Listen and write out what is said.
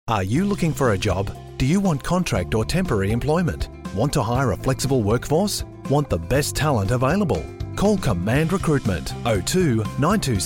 Are you looking for a job? Do you want contract or temporary employment? Want to hire a flexible workforce? Want the best talent available? Call Command Recruitment 02 927